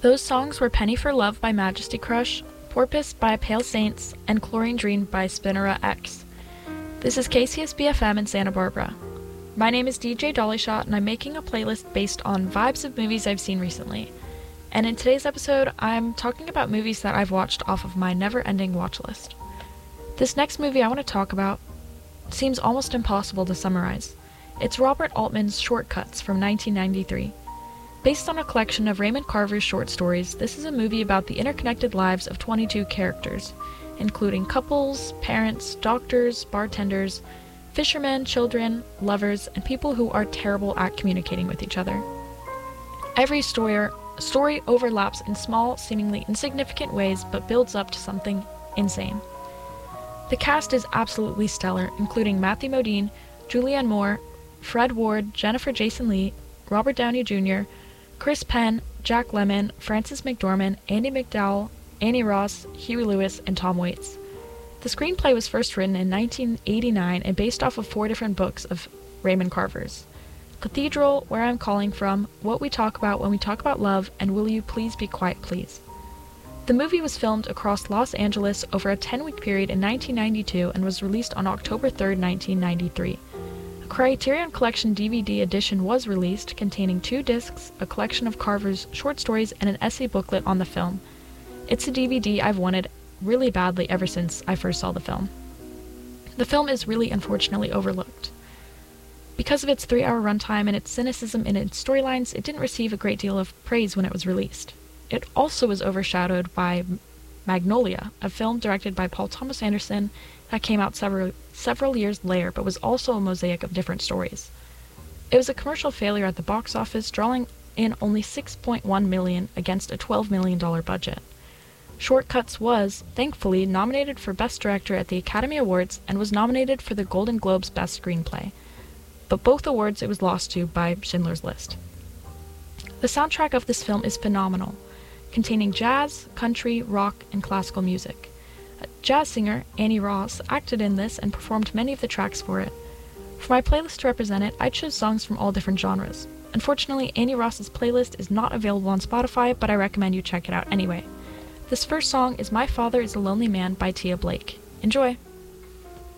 Those songs were Penny for Love by Majesty Crush, Porpoise by Pale Saints, and Chlorine Dream by Spinnera X. This is KCSB-FM in Santa Barbara. My name is DJ Dollyshot, and I'm making a playlist based on vibes of movies I've seen recently. And in today's episode, I'm talking about movies that I've watched off of my never-ending watch list. This next movie I want to talk about seems almost impossible to summarize. It's Robert Altman's Short Cuts from 1993. Based on a collection of Raymond Carver's short stories, this is a movie about the interconnected lives of 22 characters, including couples, parents, doctors, bartenders, fishermen, children, lovers, and people who are terrible at communicating with each other. Every story overlaps in small, seemingly insignificant ways, but builds up to something insane. The cast is absolutely stellar, including Matthew Modine, Julianne Moore, Fred Ward, Jennifer Jason Leigh, Robert Downey Jr., Chris Penn, Jack Lemmon, Frances McDormand, Andie MacDowell, Annie Ross, Huey Lewis, and Tom Waits. The screenplay was first written in 1989 and based off of 4 different books of Raymond Carver's: Cathedral, Where I'm Calling From, What We Talk About When We Talk About Love, and Will You Please Be Quiet Please. The movie was filmed across Los Angeles over a 10-week period in 1992 and was released on October 3, 1993. A Criterion Collection DVD edition was released, containing 2 discs, a collection of Carver's short stories, and an essay booklet on the film. It's a DVD I've wanted really badly ever since I first saw the film. The film is really unfortunately overlooked. Because of its 3-hour runtime and its cynicism in its storylines, it didn't receive a great deal of praise when it was released. It also was overshadowed by Magnolia, a film directed by Paul Thomas Anderson that came out several years later, but was also a mosaic of different stories. It was a commercial failure at the box office, drawing in only $6.1 million against a $12 million budget. Short Cuts was, thankfully, nominated for Best Director at the Academy Awards and was nominated for the Golden Globes Best Screenplay, but both awards it was lost to by Schindler's List. The soundtrack of this film is phenomenal, containing jazz, country, rock, and classical music. A jazz singer, Annie Ross, acted in this and performed many of the tracks for it. For my playlist to represent it, I chose songs from all different genres. Unfortunately, Annie Ross's playlist is not available on Spotify, but I recommend you check it out anyway. This first song is My Father is a Lonely Man by Tia Blake. Enjoy!